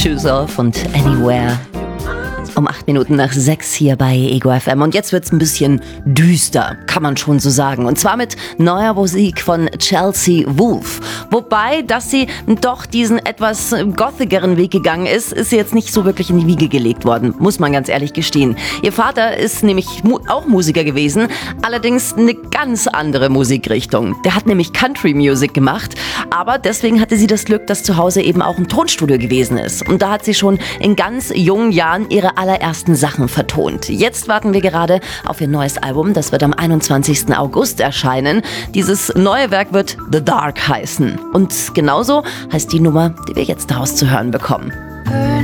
Shoes Off und Anywhere. Um 8 Minuten nach 6 hier bei Ego FM. Und jetzt wird's ein bisschen düster, kann man schon so sagen. Und zwar mit neuer Musik von Chelsea Wolfe. Wobei, dass sie doch diesen etwas gothigeren Weg gegangen ist, ist sie jetzt nicht so wirklich in die Wiege gelegt worden, muss man ganz ehrlich gestehen. Ihr Vater ist nämlich auch Musiker gewesen, allerdings eine ganz andere Musikrichtung. Der hat nämlich Country Music gemacht, aber deswegen hatte sie das Glück, dass zu Hause eben auch ein Tonstudio gewesen ist. Und da hat sie schon in ganz jungen Jahren ihre allerersten Sachen vertont. Jetzt warten wir gerade auf ihr neues Album. Das wird am 21. August erscheinen. Dieses neue Werk wird The Dark heißen. Und genauso heißt die Nummer, die wir jetzt daraus zu hören bekommen.